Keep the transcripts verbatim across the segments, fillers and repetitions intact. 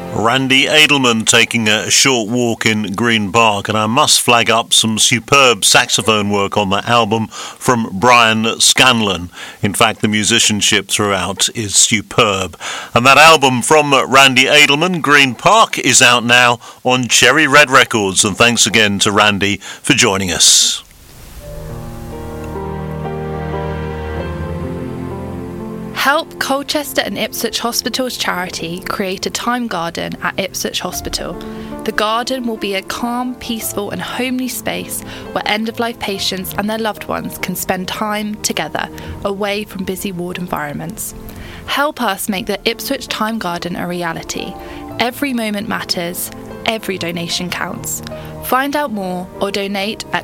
Randy Edelman taking a short walk in Green Park, and I must flag up some superb saxophone work on that album from Brian Scanlon. In fact, the musicianship throughout is superb. And that album from Randy Edelman, Green Park, is out now on Cherry Red Records. And thanks again to Randy for joining us. Help Colchester and Ipswich Hospital's charity create a time garden at Ipswich Hospital. The garden will be a calm, peaceful and homely space where end-of-life patients and their loved ones can spend time together, away from busy ward environments. Help us make the Ipswich Time Garden a reality. Every moment matters. Every donation counts. Find out more or donate at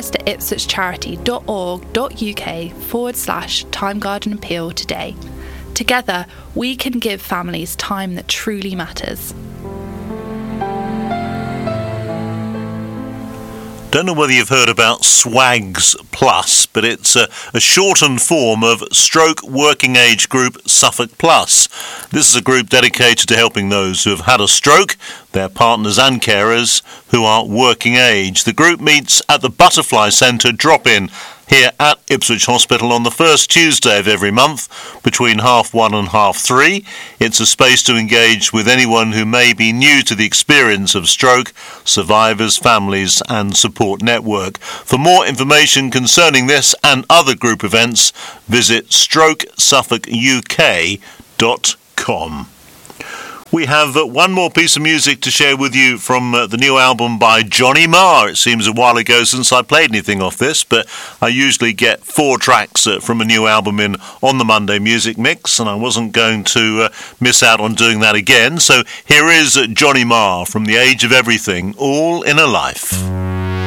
colchester-ipswich-charity.org.uk forward slash Time Garden Appeal today. Together, we can give families time that truly matters. Don't know whether you've heard about SWAGS Plus, but it's a, a shortened form of Stroke Working Age Group Suffolk Plus. This is a group dedicated to helping those who have had a stroke, their partners and carers who are working age. The group meets at the Butterfly Centre drop-in here at Ipswich Hospital on the first Tuesday of every month between half one and half three. It's a space to engage with anyone who may be new to the experience of stroke, survivors, families and support network. For more information concerning this and other group events, visit stroke suffolk U K dot com. We have uh, one more piece of music to share with you from uh, the new album by Johnny Marr. It seems a while ago since I played anything off this, but I usually get four tracks uh, from a new album in on the Monday Music Mix, and I wasn't going to uh, miss out on doing that again. So here is uh, Johnny Marr from The Age of Everything, All in a Life.